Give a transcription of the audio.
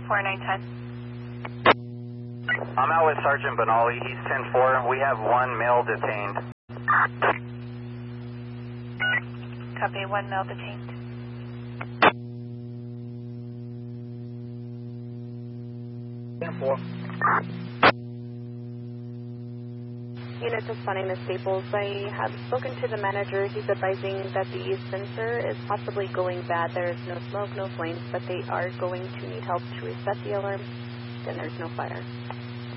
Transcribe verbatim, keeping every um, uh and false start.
four nine ten. I'm out with Sergeant Benali. He's ten four. We have one male detained. Copy, one male detained. ten four. Unit to Sunny Miss Staples. I have spoken to the manager. He's advising that the sensor is possibly going bad. There is no smoke, no flames, but they are going to need help to reset the alarm. Then there's no fire.